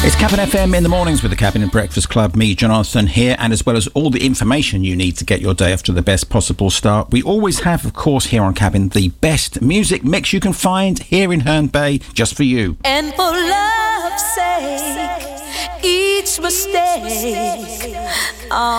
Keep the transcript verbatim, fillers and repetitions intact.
It's Cabin F M in the mornings with the Cabin and Breakfast Club. Me, Jonathan, here, and as well as all the information you need to get your day off to the best possible start. We always have, of course, here on Cabin, the best music mix you can find here in Herne Bay, just for you. And for love's sake, each mistake. Oh.